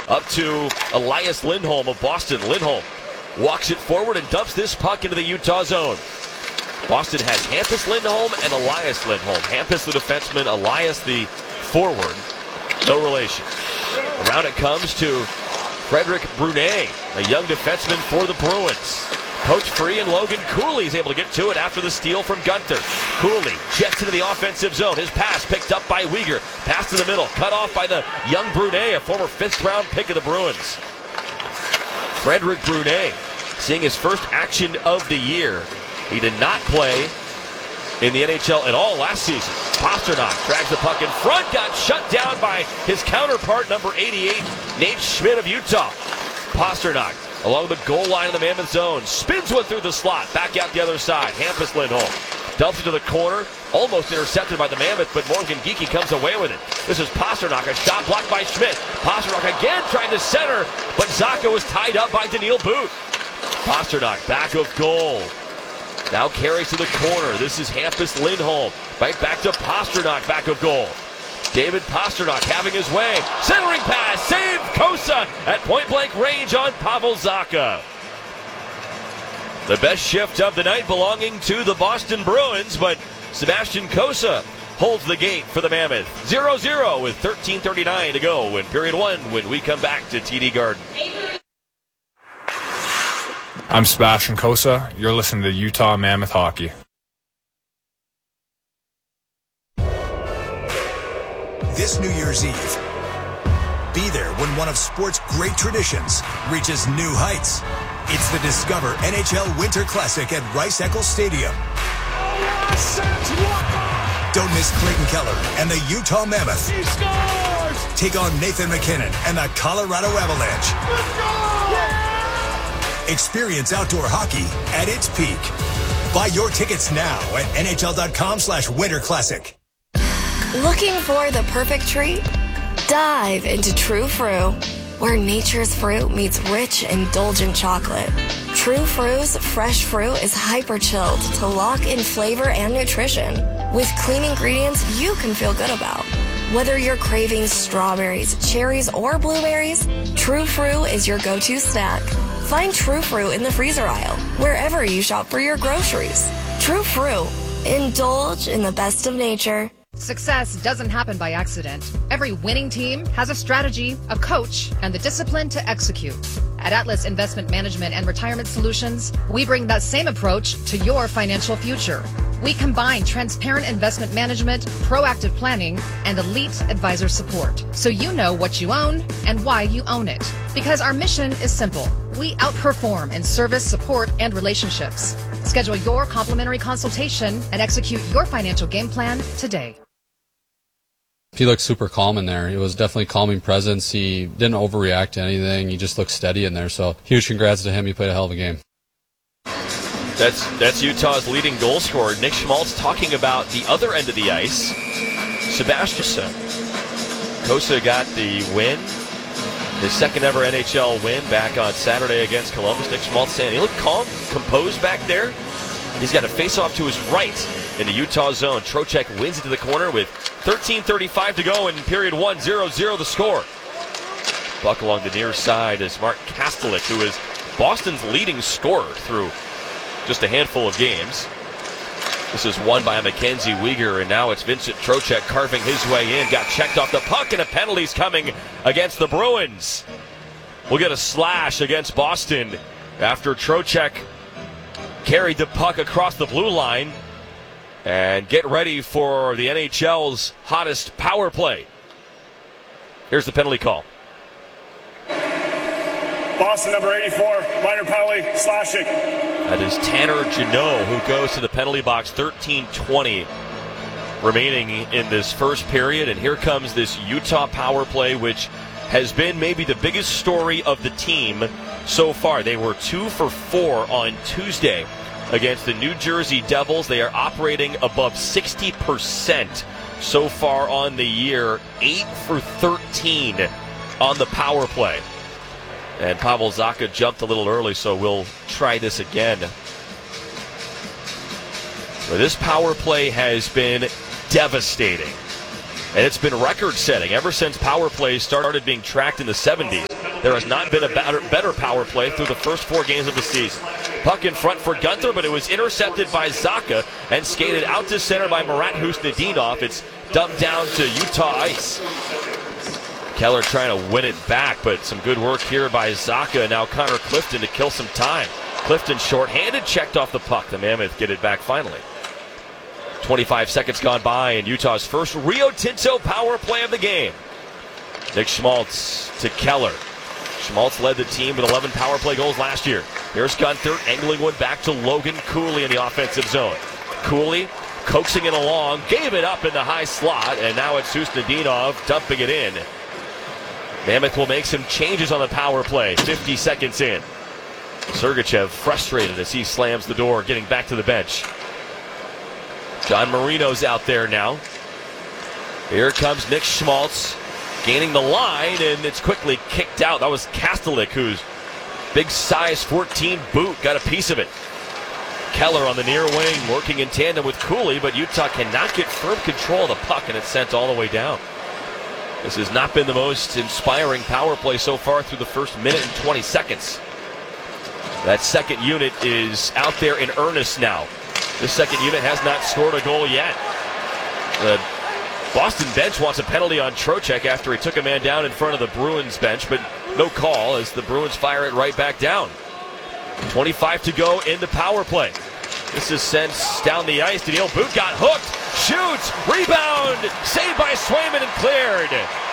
Up to Elias Lindholm of Boston. Lindholm walks it forward and dumps this puck into the Utah zone. Boston has Hampus Lindholm and Elias Lindholm. Hampus the defenseman, Elias the forward. No relation. Around it comes to Frederic Brunet, a young defenseman for the Bruins. Coach Free and Logan Cooley is able to get to it after the steal from Gunter. Cooley jets into the offensive zone. His pass picked up by Weegar. Pass to the middle, cut off by the young Brunet, a former 5th-round pick of the Bruins. Frederic Brunet seeing his first action of the year. He did not play in the NHL at all last season. Pastrnak drags the puck in front, got shut down by his counterpart, number 88, Nate Schmidt of Utah. Pastrnak along the goal line of the Mammoth zone, spins one through the slot, back out the other side. Hampus Lindholm dumps it to the corner, almost intercepted by the Mammoth, but Morgan Geekie comes away with it. This is Pastrnak, a shot blocked by Schmidt. Pastrnak again trying to center, but Zacha was tied up by Daniil Booth. Pastrnak back of goal. Now carries to the corner. This is Hampus Lindholm. Right back to Pastrnak, back of goal. David Pastrnak having his way. Centering pass, save Kosa at point-blank range on Pavel Zacha. The best shift of the night belonging to the Boston Bruins, but Sebastian Kosa holds the gate for the Mammoth. 0-0 with 13:39 to go in period 1 when we come back to TD Garden. I'm Sebastian Kosa. You're listening to Utah Mammoth Hockey. This New Year's Eve, be there when one of sport's great traditions reaches new heights. It's the Discover NHL Winter Classic at Rice-Eccles Stadium. Don't miss Clayton Keller and the Utah Mammoth. He scores! Take on Nathan McKinnon and the Colorado Avalanche. Experience outdoor hockey at its peak. Buy your tickets now at NHL.com/Winter Classic. Looking for the perfect treat? Dive into True Fruit, where nature's fruit meets rich, indulgent chocolate. True Fruit's fresh fruit is hyper-chilled to lock in flavor and nutrition, with clean ingredients you can feel good about. Whether you're craving strawberries, cherries, or blueberries, True Fruit is your go-to snack. Find True Fruit in the freezer aisle, wherever you shop for your groceries. True Fruit. Indulge in the best of nature. Success doesn't happen by accident. Every winning team has a strategy, a coach, and the discipline to execute. At Atlas Investment Management and Retirement Solutions, we bring that same approach to your financial future. We combine transparent investment management, proactive planning, and elite advisor support, so you know what you own and why you own it. Because our mission is simple. We outperform in service, support, and relationships. Schedule your complimentary consultation and execute your financial game plan today. He looked super calm in there. It was definitely calming presence. He didn't overreact to anything. He just looked steady in there. So huge congrats to him. He played a hell of a game. That's Utah's leading goal scorer, Nick Schmaltz, talking about the other end of the ice. Sebastian Kosa got the win, his second ever NHL win back on Saturday against Columbus. Nick Schmaltz saying he looked calm, composed back there. He's got a face-off to his right in the Utah zone. Trocheck wins into the corner with 13:35 to go in period 1, 0-0 the score. Buck along the near side is Mark Kastelik, who is Boston's leading scorer through just a handful of games. This is won by Mackenzie Weegar, and now it's Vincent Trocheck carving his way in. Got checked off the puck, and a penalty's coming against the Bruins. We'll get a slash against Boston after Trocheck carried the puck across the blue line. And get ready for the NHL's hottest power play. Here's the penalty call. Boston, number 84, minor penalty, slashing. That is Tanner Jeannot, who goes to the penalty box. 13:20 remaining in this first period. And here comes this Utah power play, which has been maybe the biggest story of the team so far. They were 2 for 4 on Tuesday against the New Jersey Devils. They are operating above 60% so far on the year. 8 for 13 on the power play. And Pavel Zacha jumped a little early, so we'll try this again. Well, this power play has been devastating. And it's been record-setting ever since power plays started being tracked in the 70s. There has not been a better power play through the first 4 games of the season. Puck in front for Gunther, but it was intercepted by Zacha and skated out to center by Marat Husnudinov. It's dumped down to Utah ice. Keller trying to win it back, but some good work here by Zacha. Now Connor Clifton to kill some time. Clifton short-handed, checked off the puck. The Mammoth get it back finally. 25 seconds gone by, and Utah's first Rio Tinto power play of the game. Nick Schmaltz to Keller. Schmaltz led the team with 11 power play goals last year. Here's Gunther angling one back to Logan Cooley in the offensive zone. Cooley coaxing it along, gave it up in the high slot, and now it's Husnudinov dumping it in. Mammoth will make some changes on the power play, 50 seconds in. Sergachev frustrated as he slams the door, getting back to the bench. John Marino's out there now. Here comes Nick Schmaltz, gaining the line, and it's quickly kicked out. That was Kastelik, whose big size 14 boot got a piece of it. Keller on the near wing, working in tandem with Cooley, but Utah cannot get firm control of the puck, and it's sent all the way down. This has not been the most inspiring power play so far through the first minute and 20 seconds. That second unit is out there in earnest now. This second unit has not scored a goal yet. The Boston bench wants a penalty on Trocheck after he took a man down in front of the Bruins bench, but no call as the Bruins fire it right back down. 25 to go in the power play. This is sent down the ice. Daniil But got hooked, shoots, rebound, saved by Swayman and cleared.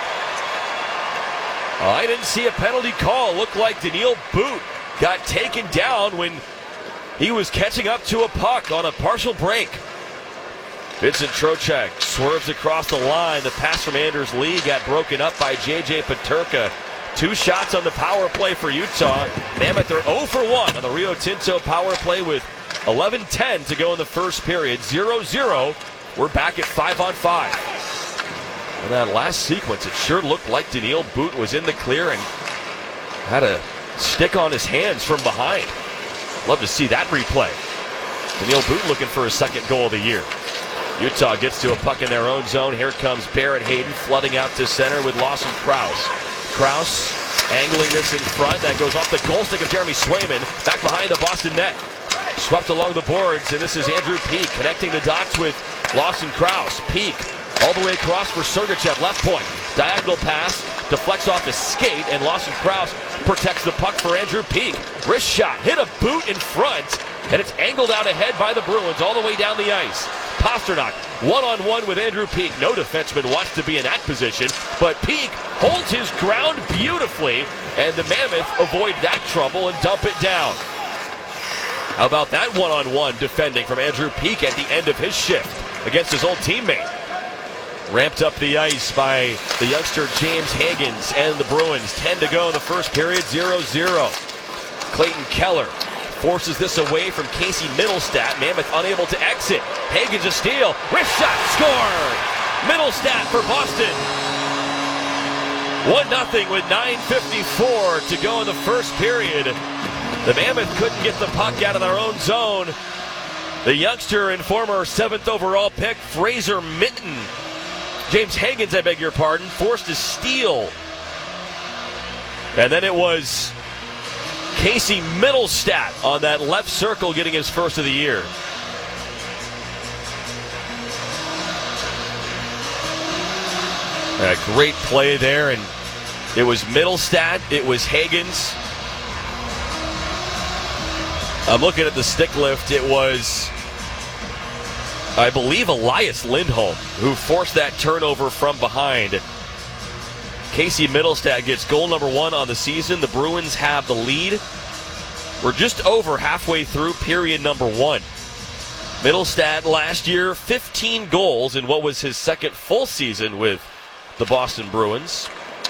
I didn't see a penalty call. Looked like Daniil But got taken down when he was catching up to a puck on a partial break. Vincent Trocheck swerves across the line. The pass from Anders Lee got broken up by J.J. Peterka. 2 shots on the power play for Utah. Mammoth are 0 for 1 on the Rio Tinto power play with 11:10 to go in the first period. 0-0. We're back at 5-on-5. In that last sequence, it sure looked like Daniil But was in the clear and had a stick on his hands from behind. Love to see that replay. Daniil But looking for his second goal of the year. Utah gets to a puck in their own zone. Here comes Barrett Hayden flooding out to center with Lawson Krause. Krause angling this in front. That goes off the goal stick of Jeremy Swayman. Back behind the Boston net. Swept along the boards, and this is Andrew Peak connecting the dots with Lawson Krause. Peak all the way across for Sergachev, left point. Diagonal pass, deflects off his skate, and Lawson Krause protects the puck for Andrew Peak. Wrist shot, hit a boot in front, and it's angled out ahead by the Bruins all the way down the ice. Pasternak one-on-one with Andrew Peak. No defenseman wants to be in that position, but Peak holds his ground beautifully, and the Mammoth avoid that trouble and dump it down. How about that one-on-one defending from Andrew Peak at the end of his shift against his old teammate? Ramped up the ice by the youngster James Higgins and the Bruins. 10 to go in the first period, 0-0. Clayton Keller forces this away from Casey Middlestat. Mammoth unable to exit. Higgins a steal. Wrist shot, scored! Middlestat for Boston. 1-0 with 9:54 to go in the first period. The Mammoth couldn't get the puck out of their own zone. The youngster and former 7th overall pick, Fraser Minton. James Higgins, I beg your pardon, forced a steal. And then it was Casey Middlestat on that left circle getting his first of the year. A great play there, and it was Middlestat, it was Higgins. I'm looking at the stick lift. It was, I believe, Elias Lindholm who forced that turnover from behind. Casey Middlestat gets goal number 1 on the season. The Bruins have the lead. We're just over halfway through period number 1. Middlestat last year, 15 goals in what was his second full season with the Boston Bruins.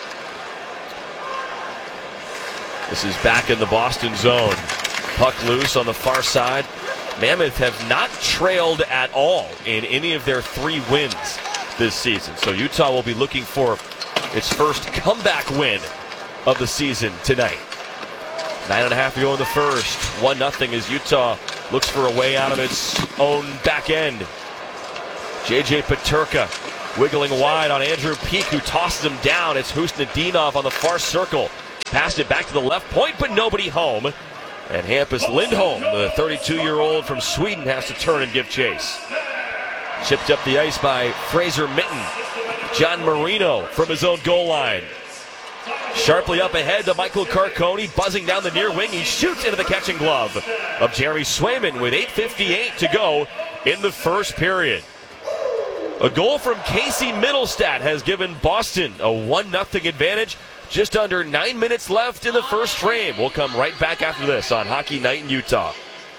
This is back in the Boston zone. Puck loose on the far side. Mammoth have not trailed at all in any of their 3 wins this season. So Utah will be looking for its first comeback win of the season tonight. 9.5 to go in the first. 1-0 as Utah looks for a way out of its own back end. J.J. Peterka wiggling wide on Andrew Peak, who tosses him down. It's Husnudinov on the far circle. Passed it back to the left point, but nobody home. And Hampus Lindholm, the 32-year-old from Sweden, has to turn and give chase. Chipped up the ice by Fraser Mitten. John Marino from his own goal line. Sharply up ahead to Michael Carcone, buzzing down the near wing. He shoots into the catching glove of Jeremy Swayman with 8:58 to go in the first period. A goal from Casey Middlestat has given Boston a 1-0 advantage. Just under 9 minutes left in the first frame. We'll come right back after this on Hockey Night in Utah.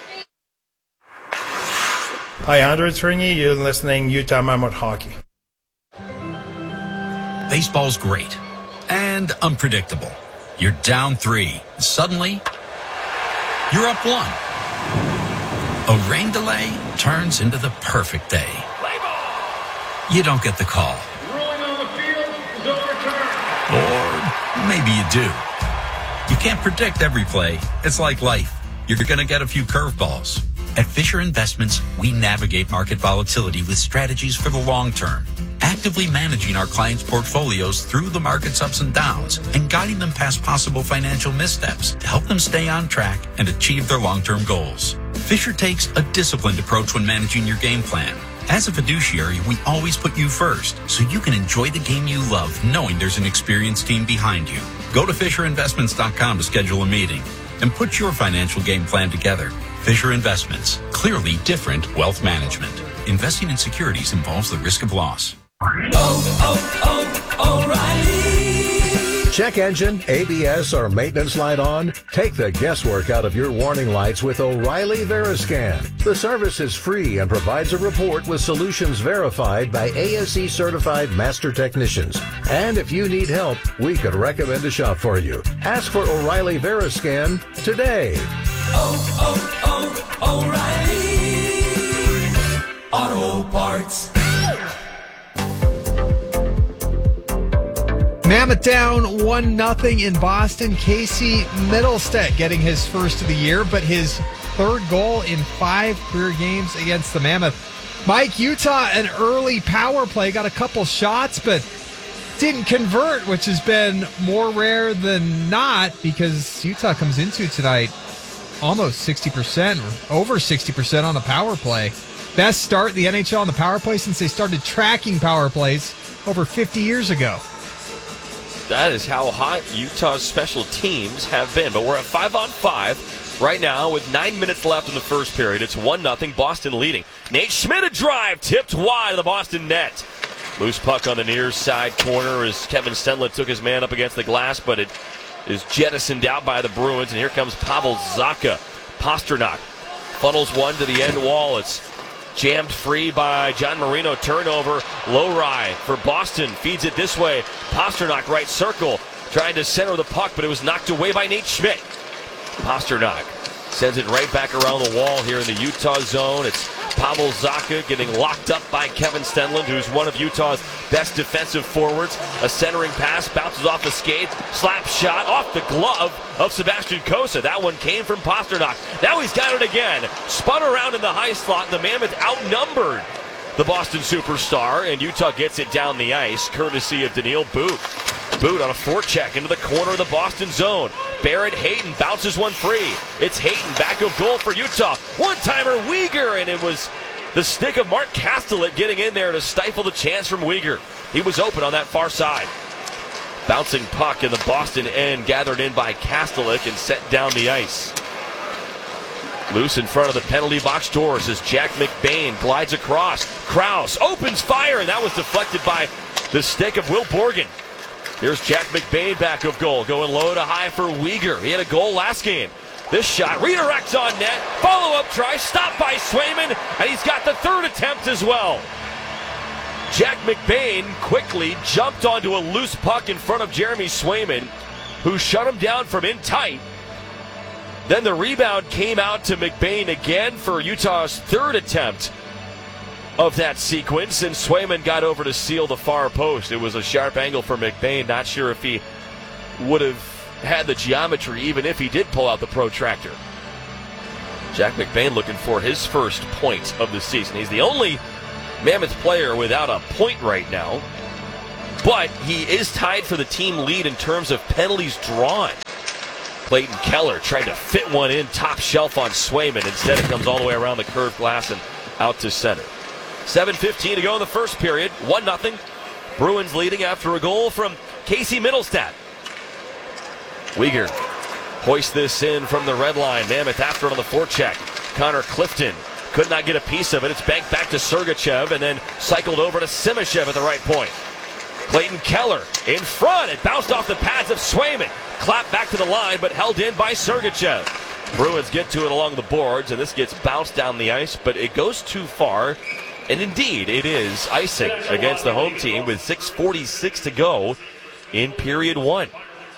Hi, Andrew Tringy. You're listening Utah Mammoth Hockey. Baseball's great and unpredictable. You're down 3. Suddenly, you're up 1. A rain delay turns into the perfect day. You don't get the call. Ruling on the field is overturned. Or maybe you do. You can't predict every play. It's like life. You're going to get a few curveballs. At Fisher Investments, we navigate market volatility with strategies for the long term, actively managing our clients' portfolios through the market's ups and downs and guiding them past possible financial missteps to help them stay on track and achieve their long-term goals. Fisher takes a disciplined approach when managing your game plan. As a fiduciary, we always put you first, so you can enjoy the game you love knowing there's an experienced team behind you. Go to FisherInvestments.com to schedule a meeting and put your financial game plan together. Fisher Investments, clearly different wealth management. Investing in securities involves the risk of loss. O'Reilly. Check engine, ABS, or maintenance light on? Take the guesswork out of your warning lights with O'Reilly Veriscan. The service is free and provides a report with solutions verified by ASE certified master technicians. And if you need help, we could recommend a shop for you. Ask for O'Reilly Veriscan today. O'Reilly Auto Parts. Mammoth down 1-0 in Boston. Casey Middlestat getting his first of the year, but his third goal in 5 career games against the Mammoth. Mike, Utah, an early power play, got a couple shots, but didn't convert, which has been more rare than not because Utah comes into tonight almost 60%, or over 60% on the power play. Best start in the NHL on the power play since they started tracking power plays over 50 years ago. That is how hot Utah's special teams have been. But we're at 5-on-5 right now with 9 minutes left in the first period. It's 1-0, Boston leading. Nate Schmidt, a drive, tipped wide of the Boston net. Loose puck on the near side corner as Kevin Stenlund took his man up against the glass, but it is jettisoned out by the Bruins. And here comes Pavel Zacha. Pastrnak funnels one to the end wall. It's jammed free by John Marino. Turnover. Lowry for Boston. Feeds it this way. Pastrnak right circle. Trying to center the puck, but it was knocked away by Nate Schmidt. Pastrnak sends it right back around the wall here in the Utah zone. It's Pavel Zacha getting locked up by Kevin Stenlund, who's one of Utah's best defensive forwards. A centering pass, bounces off the skate, slap shot off the glove of Sebastian Cossa. That one came from Pastrnak. Now he's got it again. Spun around in the high slot, and the Mammoth outnumbered the Boston superstar, and Utah gets it down the ice, courtesy of Daniil Boot. Boot on a forecheck into the corner of the Boston zone. Barrett Hayton bounces one free. It's Hayton, back of goal for Utah. One-timer Weegar, and it was the stick of Mark Kastelik getting in there to stifle the chance from Weegar. He was open on that far side. Bouncing puck in the Boston end, gathered in by Kastelik and set down the ice. Loose in front of the penalty box doors as Jack McBain glides across. Krause opens fire, and that was deflected by the stick of Will Borgen. Here's Jack McBain back of goal, going low to high for Weegar. He had a goal last game. This shot redirects on net. Follow-up try, stopped by Swayman, and he's got the third attempt as well. Jack McBain quickly jumped onto a loose puck in front of Jeremy Swayman, who shut him down from in tight. Then the rebound came out to McBain again for Utah's third attempt of that sequence, and Swayman got over to seal the far post. It was a sharp angle for McBain. Not sure if he would have had the geometry even if he did pull out the protractor. Jack McBain looking for his first point of the season. He's the only Mammoth player without a point right now. but he is tied for the team lead in terms of penalties drawn. Clayton Keller tried to fit one in top shelf on Swayman. Instead, it comes all the way around the curved glass and out to center. 7:15 to go in the first period. 1-0. Bruins leading after a goal from Casey Mittelstadt. Uyghur hoists this in from the red line. Mammoth after it on the forecheck. Connor Clifton could not get a piece of it. It's banked back to Sergachev and then cycled over to Simashev at the right point. Clayton Keller in front. It bounced off the pads of Swayman. Clapped back to the line, but held in by Sergachev. Bruins get to it along the boards, and this gets bounced down the ice, but it goes too far. And indeed, it is icing against the home team with 6:46 to go in period one.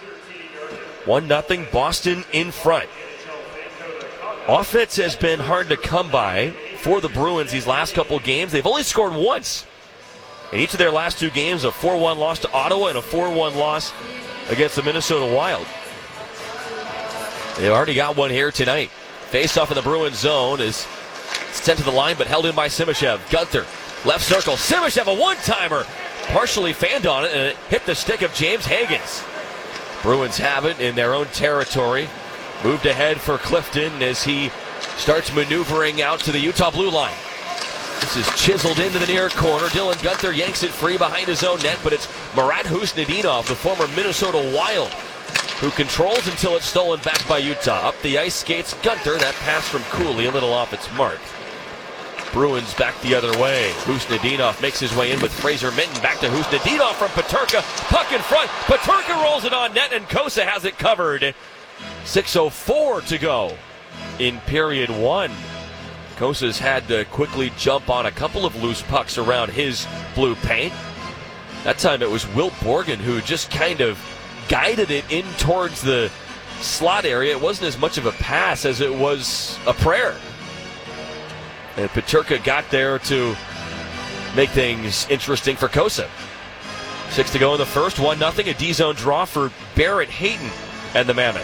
1-0 Boston in front. Offense has been hard to come by for the Bruins these last couple games. They've only scored once. In each of their last two games, a 4-1 loss to Ottawa and a 4-1 loss against the Minnesota Wild. They've already got one here tonight. Face-off in the Bruins zone is sent to the line, but held in by Simashev. Gunther, left circle. Simashev, a one-timer. Partially fanned on it, and it hit the stick of James Higgins. Bruins have it in their own territory. Moved ahead for Clifton as he starts maneuvering out to the Utah blue line. This is chiseled into the near corner. Dylan Gunther yanks it free behind his own net, but it's Marat Husnudinov, the former Minnesota Wild, who controls until it's stolen back by Utah. Up the ice skates Gunther. That pass from Cooley a little off its mark. Bruins back the other way. Husnudinov makes his way in with Fraser Minton. Back to Husnudinov from Peterka. Puck in front. Peterka rolls it on net, and Kosa has it covered. 6:04 to go in period one. Kosa's had to quickly jump on a couple of loose pucks around his blue paint. That time it was Wilt Borgen who just kind of guided it in towards the slot area. It wasn't as much of a pass as it was a prayer. And Peterka got there to make things interesting for Kosa. 6 to go in the first. 1-0. A D-zone draw for Barrett Hayton and the Mammoth.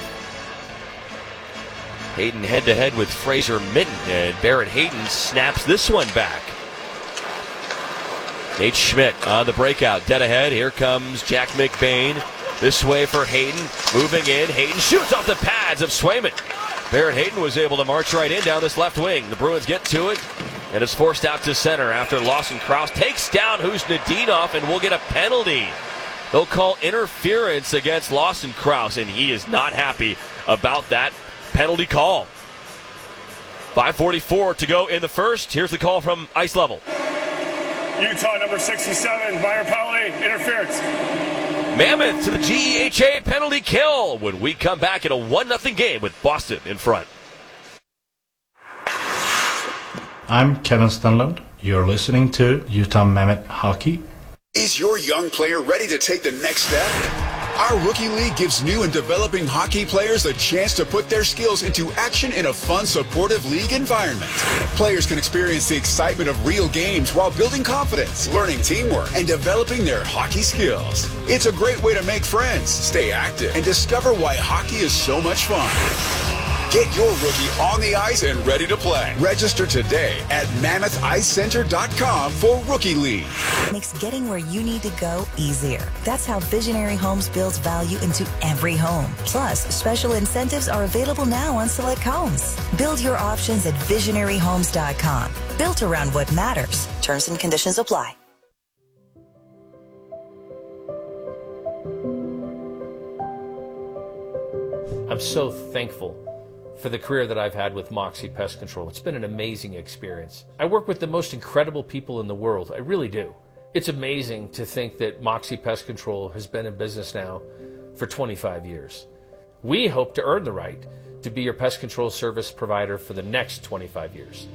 Hayton head-to-head with Fraser Minton, and Barrett Hayton snaps this one back. Nate Schmidt on the breakout. Dead ahead. Here comes Jack McBain. This way for Hayton. Moving in. Hayton shoots off the pads of Swayman. Barrett Hayton was able to march right in down this left wing. The Bruins get to it, and it's forced out to center after Lawson Crouse takes down Husnudinov, and will get a penalty. They'll call interference against Lawson Crouse, and he is not happy about that penalty call. 5:44 to go in the first. Here's the call from ice level. Utah number 67, Meyer Powley, interference. Mammoth to the GEHA penalty kill when we come back in a 1-0 game with Boston in front. I'm Kevin Stenlund. You're listening to Utah Mammoth Hockey. Is your young player ready to take the next step? Our Rookie League gives new and developing hockey players a chance to put their skills into action in a fun, supportive league environment. Players can experience the excitement of real games while building confidence, learning teamwork, and developing their hockey skills. It's a great way to make friends, stay active, and discover why hockey is so much fun. Get your rookie on the ice and ready to play. Register today at MammothIceCenter.com for Rookie League. Makes getting where you need to go easier. That's how Visionary Homes builds value into every home. Plus, special incentives are available now on select homes. Build your options at VisionaryHomes.com. Built around what matters. Terms and conditions apply. I'm so thankful for the career that I've had with Moxie Pest Control. It's been an amazing experience. I work with the most incredible people in the world. I really do. It's amazing to think that Moxie Pest Control has been in business now for 25 years. We hope to earn the right to be your pest control service provider for the next 25 years.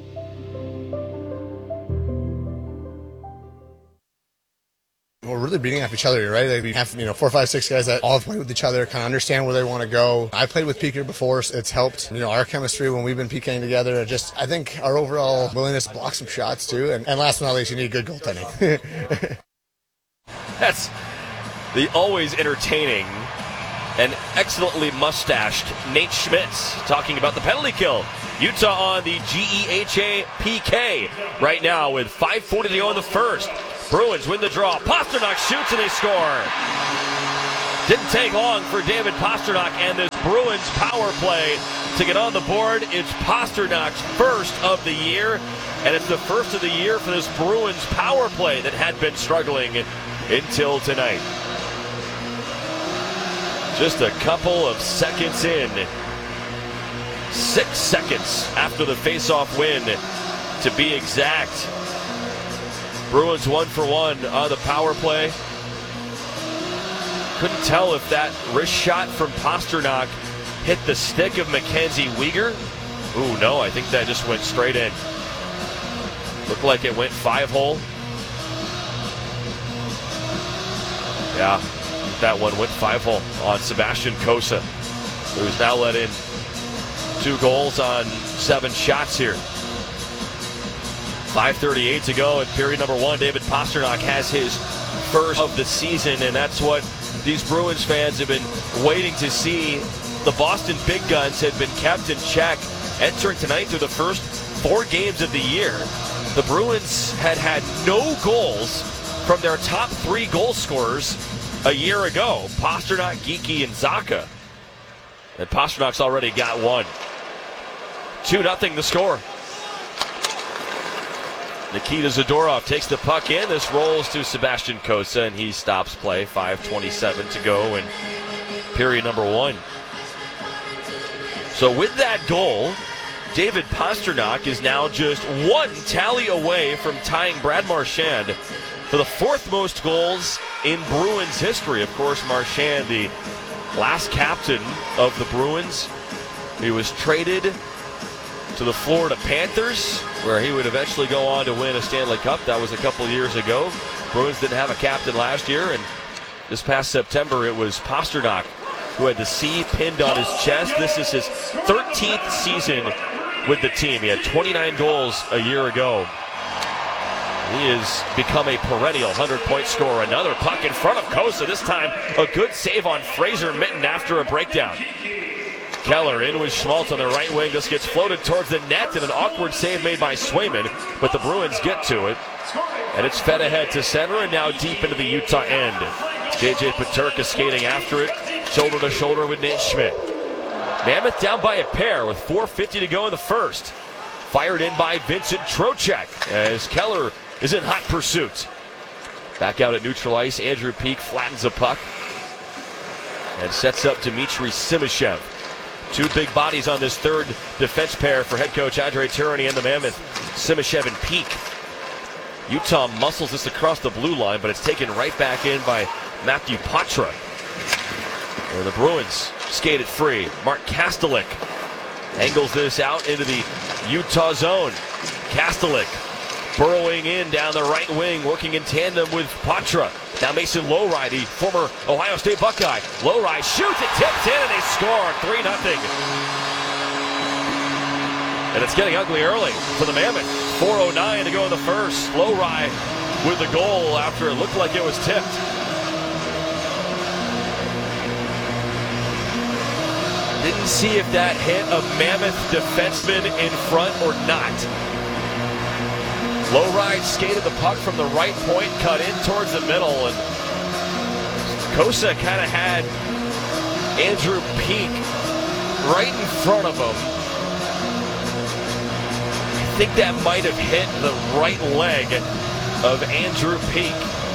We're really beating off each other, right? Like we have, 4, 5, 6 guys that all have played with each other, kind of understand where they want to go. I played with PK before, so it's helped, our chemistry when we've been PKing together. I think our overall willingness to block some shots too. And last but not least, you need good goaltending. That's the always entertaining and excellently mustached Nate Schmitz talking about the penalty kill. Utah on the GEHA PK right now with 5:40 to go in the first. Bruins win the draw. Pastrnak shoots and they score. Didn't take long for David Pastrnak and this Bruins power play to get on the board. It's Pasternak's first of the year, and it's the first of the year for this Bruins power play that had been struggling until tonight. Just a couple of seconds in. 6 seconds after the face-off win, to be exact. Bruins 1 for 1 on the power play. Couldn't tell if that wrist shot from Pastrnak hit the stick of Mackenzie Weegar. Ooh, no, I think that just went straight in. Looked like it went 5-hole. Yeah, that one went 5-hole on Sebastian Cossa, who's now let in 2 goals on 7 shots here. 5:38 to go in period number 1. David Pastrnak has his first of the season, and that's what these Bruins fans have been waiting to see. The Boston Big Guns had been kept in check entering tonight through the first 4 games of the year. The Bruins had no goals from their top 3 goal scorers a year ago, Pastrnak, Geekie, and Zacha. And Pasternak's already got 1. 2-0 the score. Nikita Zadorov takes the puck in. This rolls to Sebastian Cossa, and he stops play. 5:27 to go in period number 1. So with that goal, David Pastrnak is now just 1 tally away from tying Brad Marchand for the 4th most goals in Bruins history. Of course, Marchand, the last captain of the Bruins. He was traded to the Florida Panthers, where he would eventually go on to win a Stanley Cup. That was a couple years ago. Bruins didn't have a captain last year, and this past September it was Pastrnak who had the C pinned on his chest. This is his 13th season with the team. He had 29 goals a year ago. He has become a perennial 100-point scorer. Another puck in front of Cossa. This time a good save on Fraser Minten after a breakdown. Keller in with Schmaltz on the right wing. This gets floated towards the net, and an awkward save made by Swayman, but the Bruins get to it. And it's fed ahead to center and now deep into the Utah end. J.J. Peterka skating after it, shoulder to shoulder with Nate Schmidt. Mammoth down by a pair with 4:50 to go in the first. Fired in by Vincent Trocheck as Keller is in hot pursuit. Back out at neutral ice, Andrew Peeke flattens the puck and sets up Dmitry Simashev. 2 big bodies on this 3rd defense pair for head coach Andre Tourigny and the Mammoth. Simashev and Peeke. Utah muscles this across the blue line, but it's taken right back in by Matthew Patra. Where the Bruins skate it free. Mark Kastelik angles this out into the Utah zone. Kastelik burrowing in down the right wing, working in tandem with Patra. Now Mason Lowry, the former Ohio State Buckeye. Lowry shoots, it tips in, and they score 3-0. And it's getting ugly early for the Mammoth. 4:09 to go in the first. Lowry with the goal after it looked like it was tipped. Didn't see if that hit a Mammoth defenseman in front or not. Lowry skated the puck from the right point, cut in towards the middle, and Cossa kind of had Andrew Peeke right in front of him. I think that might have hit the right leg of Andrew Peeke.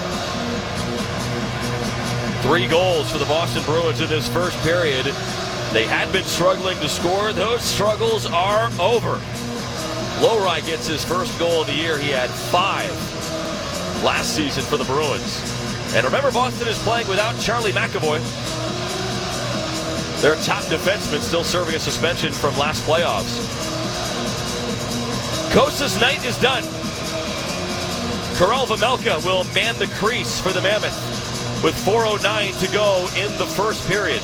3 goals for the Boston Bruins in this first period. They had been struggling to score. Those struggles are over. Lowry gets his first goal of the year. He had 5 last season for the Bruins. And remember, Boston is playing without Charlie McAvoy. Their top defenseman still serving a suspension from last playoffs. Cossa's night is done. Karel Vejmelka will man the crease for the Mammoth with 4:09 to go in the first period.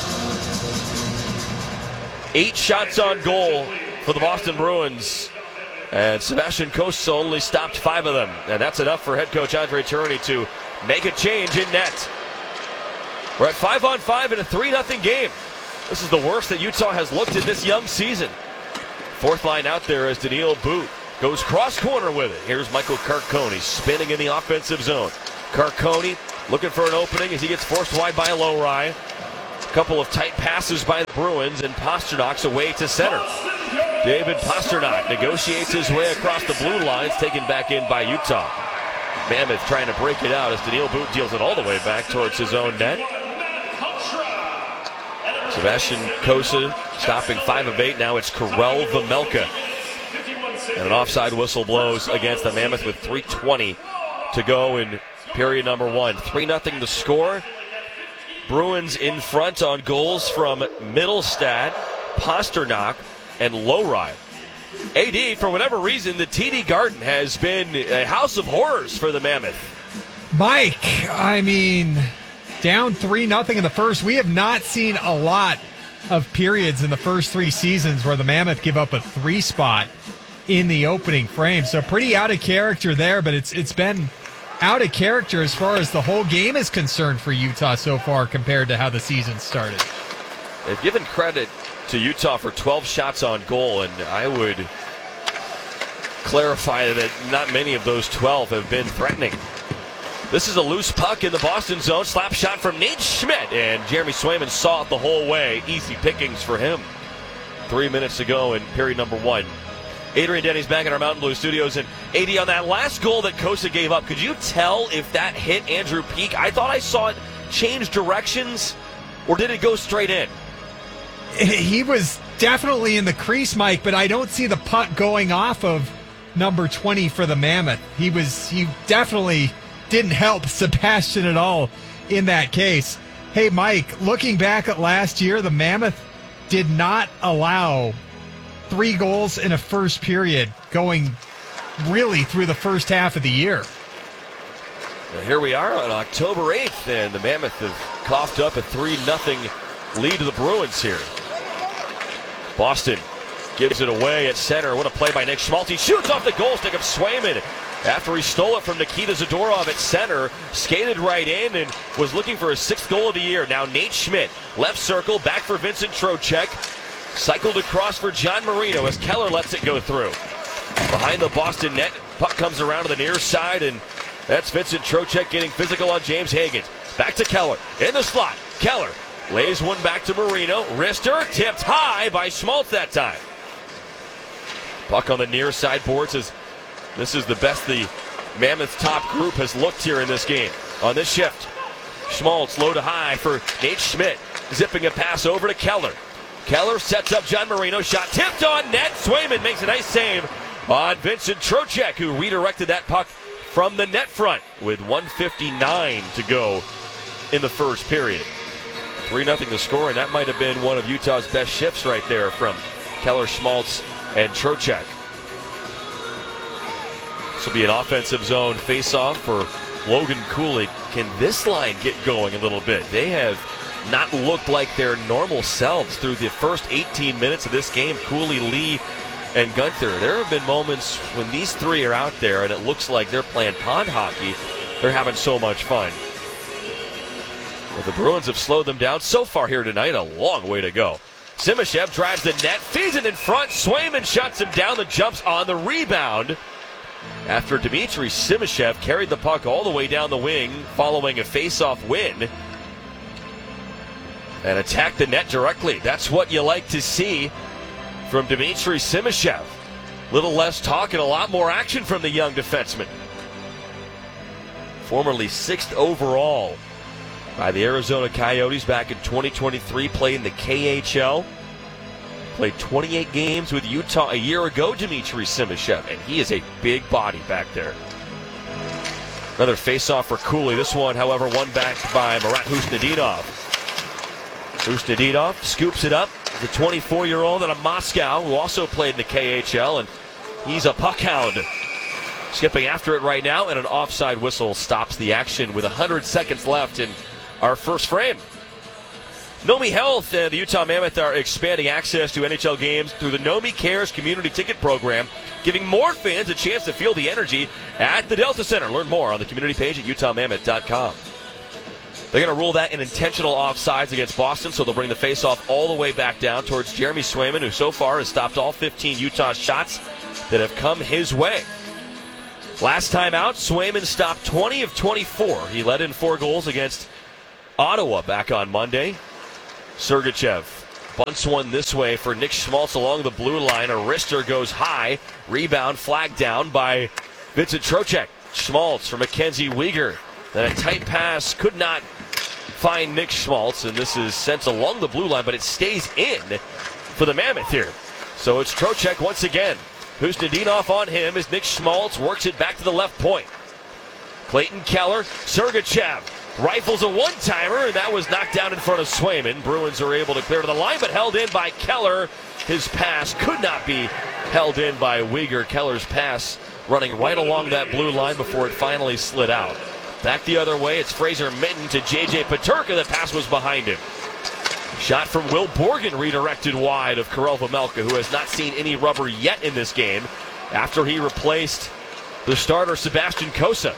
8 shots on goal for the Boston Bruins. And Sebastian Cossa only stopped 5 of them. And that's enough for head coach Andre Tourigny to make a change in net. We're at 5-on-5 in a 3-0 game. This is the worst that Utah has looked in this young season. 4th line out there is Daniil Boot. goes cross corner with it. Here's Michael Carcone spinning in the offensive zone. Carcone looking for an opening as he gets forced wide by Lowry. A couple of tight passes by the Bruins, and Pasternak's away to center. David Pastrnak negotiates his way across the blue lines, taken back in by Utah. Mammoth trying to break it out as Daniil Boot deals it all the way back towards his own net. Sebastian Kosa stopping 5 of 8. Now it's Karel Vejmelka. And an offside whistle blows against the Mammoth with 3:20 to go in period number 1. 3-0 the score. Bruins in front on goals from Mittelstadt, Pastrnak, and Lowry. AD, for whatever reason, the TD Garden has been a house of horrors for the Mammoth. Mike, I mean, down 3-0 in the first. We have not seen a lot of periods in the first 3 seasons where the Mammoth give up a 3 spot in the opening frame. So pretty out of character there, but it's been out of character as far as the whole game is concerned for Utah so far compared to how the season started. They've given credit to Utah for 12 shots on goal, and I would clarify that not many of those 12 have been threatening. This is a loose puck in the Boston zone. Slap shot from Nate Schmidt, and Jeremy Swayman saw it the whole way. Easy pickings for him. 3 minutes to go in period number 1. Adrian Denny's back in our Mountain Blue studios, and AD, on that last goal that Kosa gave up, could you tell if that hit Andrew Peeke? I thought I saw it change directions, or did it go straight in? He was definitely in the crease, Mike, but I don't see the puck going off of number 20 for the Mammoth. He definitely didn't help Sebastian at all in that case. Hey, Mike, looking back at last year, the Mammoth did not allow 3 goals in a first period going really through the first half of the year. Well, here we are on October 8th, and the Mammoth have coughed up a 3-0 lead to the Bruins here. Boston gives it away at center. What a play by Nick Schmaltz. Shoots off the goal stick of Swayman after he stole it from Nikita Zadorov at center. Skated right in and was looking for his 6th goal of the year. Now Nate Schmidt, left circle, back for Vincent Trocheck. Cycled across for John Marino as Keller lets it go through. Behind the Boston net, puck comes around to the near side, and that's Vincent Trocheck getting physical on James Hagan. Back to Keller, in the slot. Keller lays one back to Marino. Wrister tipped high by Schmaltz that time. Puck on the near side boards as this is the best the Mammoth top group has looked here in this game. On this shift, Schmaltz low to high for Nate Schmidt. Zipping a pass over to Keller. Keller sets up John Marino. Shot tipped on net. Swayman makes a nice save on Vincent Trocheck, who redirected that puck from the net front with 1:59 to go in the first period. 3-0 the score, and that might have been one of Utah's best shifts right there from Keller, Schmaltz, and Trocheck. This will be an offensive zone face-off for Logan Cooley. Can this line get going a little bit? They have not looked like their normal selves through the first 18 minutes of this game. Cooley, Lee, and Gunther. There have been moments when these 3 are out there and it looks like they're playing pond hockey. They're having so much fun. But the Bruins have slowed them down so far here tonight. A long way to go. Simashev drives the net, feeds it in front. Swayman shuts him down. The jumps on the rebound after Dmitry Simashev carried the puck all the way down the wing following a face-off win and attacked the net directly. That's what you like to see from Dmitry Simashev. Little less talk and a lot more action from the young defenseman. Formerly 6th overall by the Arizona Coyotes back in 2023, played in the KHL. Played 28 games with Utah a year ago, Dmitry Simashev, and he is a big body back there. Another face-off for Cooley. This one, however, won back by Marat Husnadinov. Husnadinov scoops it up. The 24-year-old out of Moscow who also played in the KHL, and he's a puck hound. Skipping after it right now, and an offside whistle stops the action with 100 seconds left in our first frame. Nomi Health and the Utah Mammoth are expanding access to NHL games through the Nomi Cares community ticket program, giving more fans a chance to feel the energy at the Delta Center. Learn more on the community page at utahmammoth.com. They're going to rule that an intentional offsides against Boston, so they'll bring the faceoff all the way back down towards Jeremy Swayman, who so far has stopped all 15 Utah shots that have come his way. Last time out, Swayman stopped 20 of 24. He led in 4 goals against Ottawa back on Monday. Sergachev bunts one this way for Nick Schmaltz along the blue line. A wrister goes high. Rebound flagged down by Vincent Trocheck. Schmaltz for Mackenzie Weegar. Then a tight pass could not find Nick Schmaltz, and this is sent along the blue line, but it stays in for the Mammoth here. So it's Trocheck once again. Husnudinov on him as Nick Schmaltz works it back to the left point. Clayton Keller, Sergachev rifles a one-timer, and that was knocked down in front of Swayman. Bruins are able to clear to the line, but held in by Keller. His pass could not be held in by Weegar. Keller's pass running right along that blue line before it finally slid out. Back the other way, it's Fraser Minton to J.J. Peterka. The pass was behind him. Shot from Will Borgen redirected wide of Karel Vejmelka, who has not seen any rubber yet in this game after he replaced the starter Sebastian Cossa.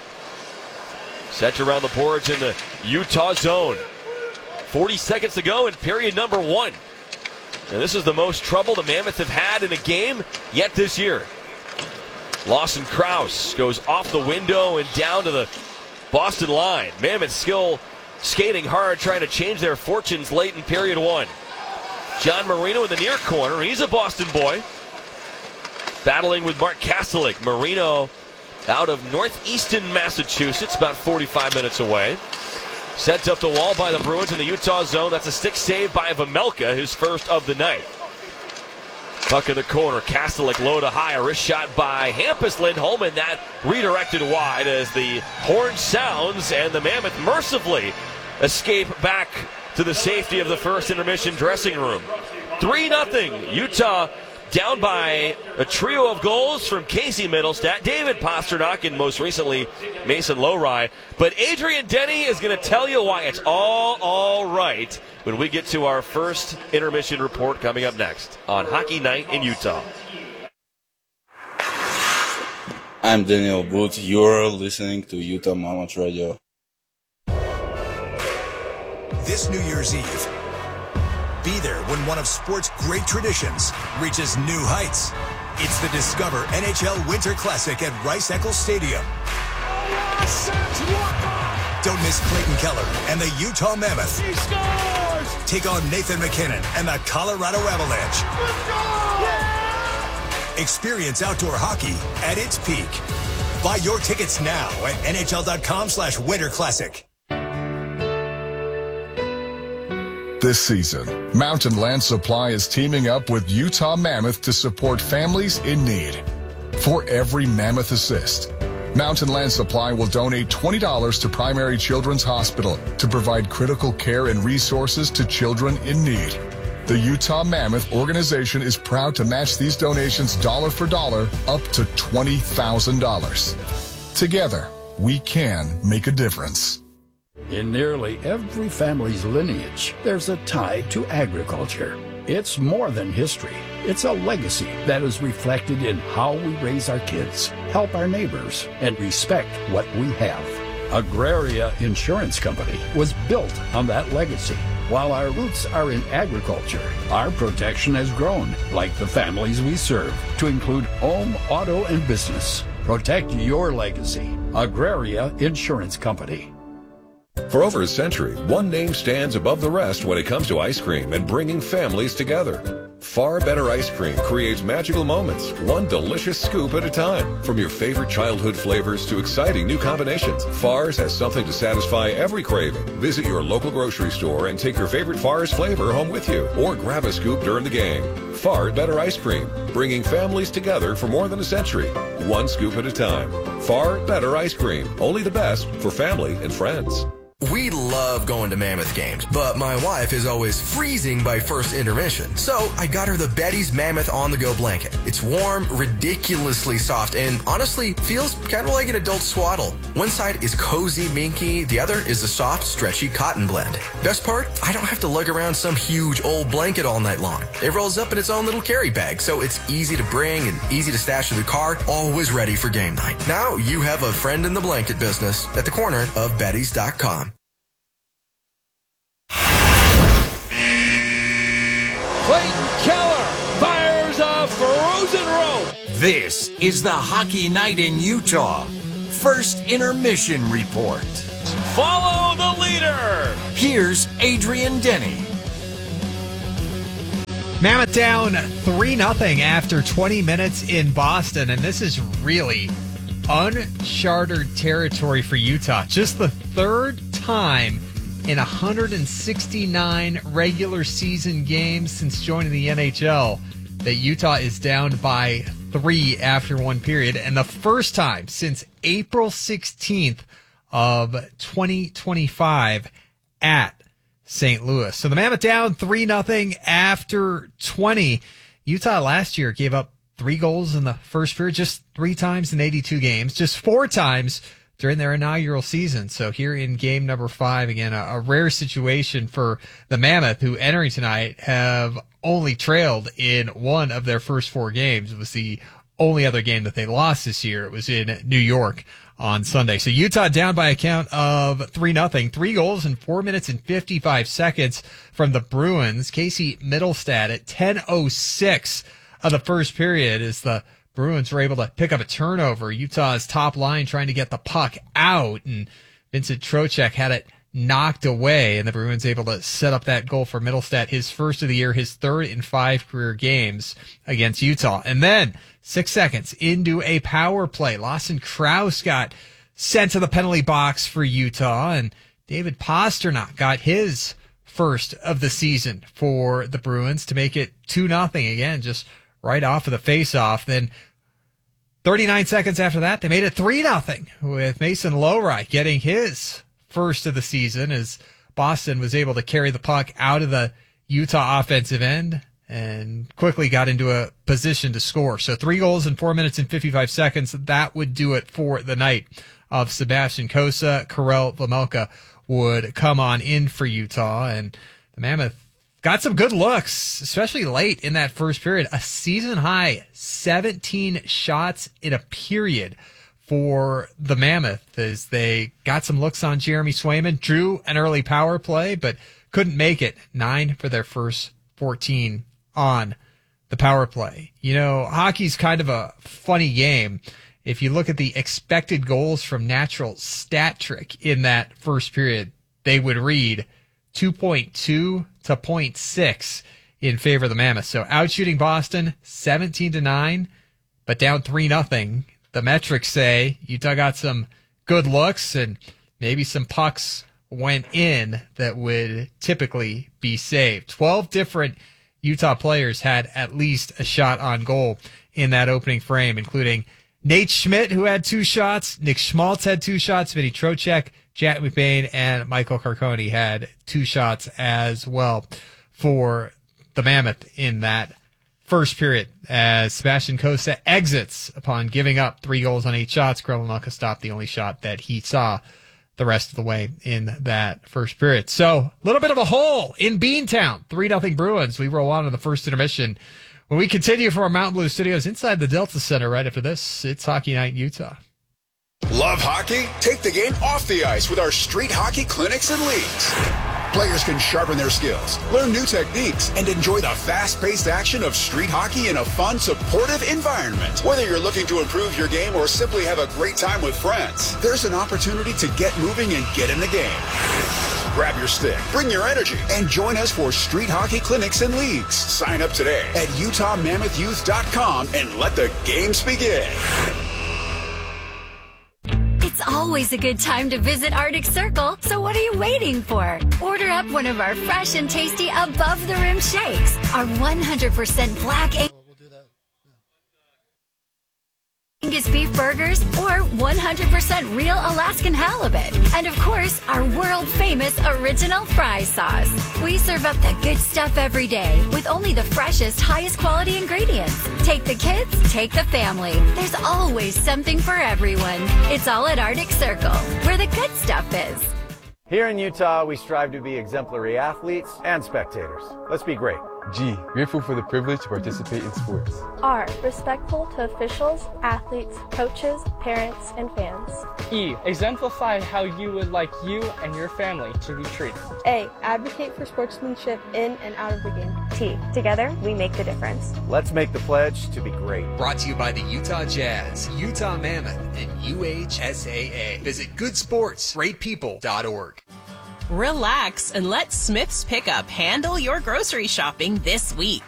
Set around the boards in the Utah zone. 40 seconds to go in period number 1. And this is the most trouble the Mammoth have had in a game yet this year. Lawson Krause goes off the window and down to the Boston line. Mammoth still skating hard, trying to change their fortunes late in period 1. John Marino in the near corner. He's a Boston boy. Battling with Mark Kastelik. Marino out of northeastern Massachusetts, about 45 minutes away. Sent up the wall by the Bruins in the Utah zone. That's a stick save by Vejmelka, his first of the night. Puck in the corner. Kastelik low to high. A wrist shot by Hampus Lindholm, and that redirected wide as the horn sounds, and the Mammoth mercifully escape back to the safety of the first intermission dressing room. 3-0. Utah down by a trio of goals from Casey Mittelstadt, David Pastrnak, and most recently Mason Lowry. But Adrian Denny is going to tell you why it's all right when we get to our first intermission report coming up next on Hockey Night in Utah. I'm Daniel Booth. You're listening to Utah Mammoth Radio. This New Year's Eve, be there when one of sport's great traditions reaches new heights. It's the Discover NHL Winter Classic at Rice-Eccles Stadium. Don't miss Clayton Keller and the Utah Mammoth. He scores! Take on Nathan McKinnon and the Colorado Avalanche. Experience outdoor hockey at its peak. Buy your tickets now at NHL.com/Winter Classic. This season, Mountain Land Supply is teaming up with Utah Mammoth to support families in need. For every Mammoth assist, Mountain Land Supply will donate $20 to Primary Children's Hospital to provide critical care and resources to children in need. The Utah Mammoth organization is proud to match these donations dollar for dollar up to $20,000. Together, we can make a difference. In nearly every family's lineage, there's a tie to agriculture. It's more than history. It's a legacy that is reflected in how we raise our kids, help our neighbors, and respect what we have. Agraria Insurance Company was built on that legacy. While our roots are in agriculture, our protection has grown, like the families we serve, to include home, auto, and business. Protect your legacy. Agraria Insurance Company. For over a century, one name stands above the rest when it comes to ice cream and bringing families together. Far Better Ice Cream creates magical moments, one delicious scoop at a time. From your favorite childhood flavors to exciting new combinations, Far's has something to satisfy every craving. Visit your local grocery store and take your favorite Far's flavor home with you, or grab a scoop during the game. Far Better Ice Cream, bringing families together for more than a century, one scoop at a time. Far Better Ice Cream, only the best for family and friends. We love going to Mammoth games, but my wife is always freezing by first intermission. So I got her the Betty's Mammoth on-the-go blanket. It's warm, ridiculously soft, and honestly feels kind of like an adult swaddle. One side is cozy minky, the other is the soft, stretchy cotton blend. Best part, I don't have to lug around some huge old blanket all night long. It rolls up in its own little carry bag, so it's easy to bring and easy to stash in the car, always ready for game night. Now you have a friend in the blanket business at the corner of Bettys.com. Clayton Keller fires a frozen rope. This is the Hockey Night in Utah First Intermission Report. Follow the leader. Here's Adrian Denny. Mammoth down 3-0 after 20 minutes in Boston, and this is really uncharted territory for Utah. Just the third time in 169 regular season games since joining the NHL that Utah is down by 3 after one period, and the first time since April 16th of 2025 at St. Louis. So the Mammoth down 3-0 after 20. Utah last year gave up 3 goals in the first period, just 3 times in 82 games, just 4 times during their inaugural season. So here in game number 5, again, a rare situation for the Mammoth, who entering tonight have only trailed in one of their first 4 games. It was the only other game that they lost this year. It was in New York on Sunday. So Utah down by a count of 3-0. 3 goals in 4 minutes and 55 seconds from the Bruins. Casey Mittelstadt at 10:06 of the first period as the Bruins were able to pick up a turnover. Utah's top line trying to get the puck out, and Vincent Trocheck had it knocked away, and the Bruins able to set up that goal for Mittelstadt, his first of the year, his 3rd in 5 career games against Utah. And then 6 seconds into a power play, Lawson Krause got sent to the penalty box for Utah, and David Pastrnak got his first of the season for the Bruins to make it 2-0 again, just right off of the face-off. Then 39 seconds after that, they made it 3-0 with Mason Lohrei getting his first of the season as Boston was able to carry the puck out of the Utah offensive end and quickly got into a position to score. So 3 goals in 4 minutes and 55 seconds. That would do it for the night of Sebastian Cossa. Karel Vejmelka would come on in for Utah, and the Mammoth got some good looks, especially late in that first period. A season-high 17 shots in a period for the Mammoth as they got some looks on Jeremy Swayman, drew an early power play, but couldn't make it. 9 for their first 14 on the power play. You know, hockey's kind of a funny game. If you look at the expected goals from Natural Stat Trick in that first period, they would read 2.2 to 0.6 in favor of the Mammoth. So outshooting Boston 17-9, but down 3-0. The metrics say Utah got some good looks and maybe some pucks went in that would typically be saved. 12 different Utah players had at least a shot on goal in that opening frame, including Nate Schmidt, who had 2 shots. Nick Schmaltz had 2 shots. Vinny Trocheck, Jack McBain, and Michael Carcone had 2 shots as well for the Mammoth in that first period as Sebastian Cossa exits upon giving up 3 goals on 8 shots. Karel Vejmelka stopped the only shot that he saw the rest of the way in that first period. So a little bit of a hole in Beantown. 3-0 Bruins. We roll on to the first intermission. When we continue from our Mountain Blue studios inside the Delta Center right after this, it's Hockey Night in Utah. Love hockey? Take the game off the ice with our street hockey clinics and leagues. Players can sharpen their skills, learn new techniques, and enjoy the fast-paced action of street hockey in a fun, supportive environment. Whether you're looking to improve your game or simply have a great time with friends, there's an opportunity to get moving and get in the game. Grab your stick, bring your energy, and join us for street hockey clinics and leagues. Sign up today at UtahMammothYouth.com and let the games begin. It's always a good time to visit Arctic Circle, so what are you waiting for? Order up one of our fresh and tasty above-the-rim shakes, our 100% black Angus beef burgers, or 100% real Alaskan halibut. And of course, our world-famous original fry sauce. We serve up the good stuff every day with only the freshest, highest quality ingredients. Take the kids, take the family. There's always something for everyone. It's all at Arctic Circle, where the good stuff is. Here in Utah, we strive to be exemplary athletes and spectators. Let's be great. G, grateful for the privilege to participate in sports. R, respectful to officials, athletes, coaches, parents, and fans. E, exemplify how you would like you and your family to be treated. A, advocate for sportsmanship in and out of the game. T, together we make the difference. Let's make the pledge to be great. Brought to you by the Utah Jazz, Utah Mammoth, and UHSAA. Visit goodsportsgreatpeople.org. Relax and let Smith's Pickup handle your grocery shopping this week.